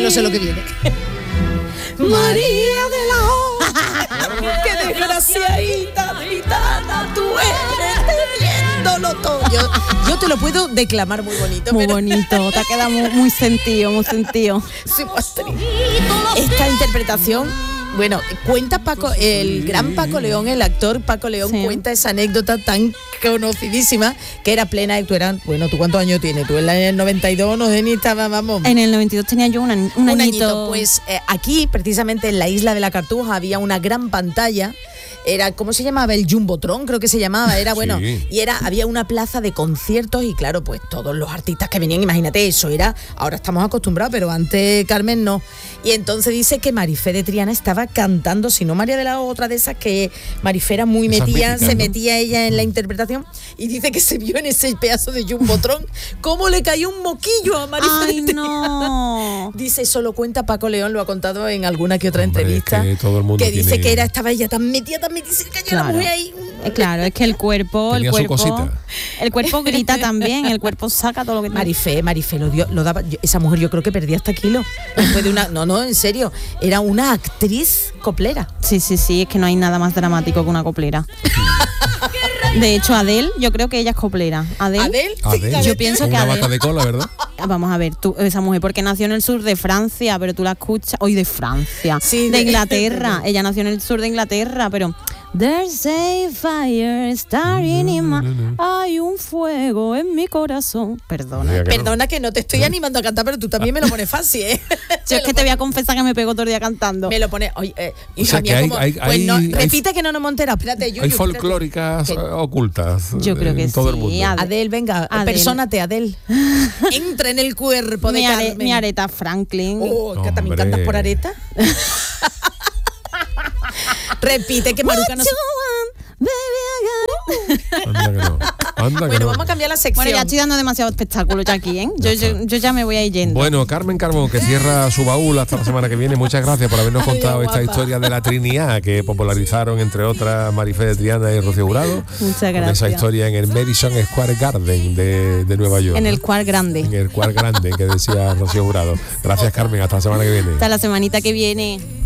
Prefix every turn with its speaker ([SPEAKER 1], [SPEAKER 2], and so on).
[SPEAKER 1] me lo sé lo que viene. María de la O, qué desgraciadita gitana tú eres teniéndolo todo. Yo te lo puedo declamar muy bonito.
[SPEAKER 2] Muy
[SPEAKER 1] pero...
[SPEAKER 2] bonito, te ha quedado muy sentido, muy sentido.
[SPEAKER 1] Sí, esta interpretación, bueno, cuenta el gran Paco León, el actor Paco León, sí. Cuenta esa anécdota tan conocidísima que era plena de ¿tú cuántos años tienes? Tú en el 92 no sé ni estaba, vamos.
[SPEAKER 2] En el 92 tenía yo un añito.
[SPEAKER 1] Pues aquí, precisamente en la isla de la Cartuja, había una gran pantalla. Era, ¿cómo se llamaba? El Jumbotron, creo que se llamaba. Era bueno, sí. Y había una plaza de conciertos y claro, pues todos los artistas que venían, imagínate eso, ahora estamos acostumbrados, pero antes Carmen no. Y entonces dice que Marifé de Triana estaba cantando, si no María de la otra de esas que Marifé era muy metida, se metía ella en la interpretación y dice que se vio en ese pedazo de Jumbotron cómo le cayó un moquillo a Marifé de Triana. No. Dice, eso lo cuenta Paco León, lo ha contado en alguna que otra entrevista,
[SPEAKER 3] es que todo el mundo
[SPEAKER 1] dice que estaba ella tan metida, se cayó claro. La mujer ahí.
[SPEAKER 2] Claro, es que el cuerpo grita también, el cuerpo saca todo lo que
[SPEAKER 1] tiene. Marifé lo daba, esa mujer yo creo que perdía hasta kilos. Después de no, en serio, era una actriz coplera.
[SPEAKER 2] Sí, es que no hay nada más dramático que una coplera. De hecho, Adele, yo creo que ella es coplera.
[SPEAKER 1] ¿Adele?
[SPEAKER 2] Yo pienso que
[SPEAKER 3] una
[SPEAKER 2] Adele.
[SPEAKER 3] Bata de cola, ¿verdad?
[SPEAKER 2] Vamos a ver, esa mujer, porque nació en el sur de Francia, pero tú la escuchas, hoy de Francia, sí, de Inglaterra. Ella nació en el sur de Inglaterra, pero there's a fire starting in my... Hay un fuego en mi corazón.
[SPEAKER 1] Perdona que no te estoy animando a cantar, pero tú también me lo pones fácil, ¿eh?
[SPEAKER 2] Yo es que te voy a confesar que me pego todo el día cantando.
[SPEAKER 1] Me lo pones, oye, hija mía, repite que no nos hemos enterado. Espérate,
[SPEAKER 3] hay folclóricas ocultas.
[SPEAKER 2] Yo creo que
[SPEAKER 3] todo
[SPEAKER 2] sí.
[SPEAKER 3] El mundo.
[SPEAKER 1] Adele, venga, persónate, Adele. Entra en el cuerpo de Carmen.
[SPEAKER 2] Mi Aretha Franklin.
[SPEAKER 1] ¿Que también cantas por Aretha? Repite que Maruca no... Bueno, vamos a cambiar la sección.
[SPEAKER 2] Bueno, ya estoy dando demasiado espectáculo ya aquí, ¿eh? Yo ya me voy a ir yendo.
[SPEAKER 3] Bueno, Carmen Carmón, que cierra su baúl hasta la semana que viene. Muchas gracias por habernos contado esta historia de la Trinidad que popularizaron, entre otras, Marifé de Triana y Rocío Jurado.
[SPEAKER 2] Muchas gracias.
[SPEAKER 3] Esa historia en el Madison Square Garden de Nueva York.
[SPEAKER 2] En el Square Grande.
[SPEAKER 3] En el Square Grande, que decía Rocío Jurado. Gracias, Carmen. Hasta la semana que viene.
[SPEAKER 2] Hasta la semanita que viene.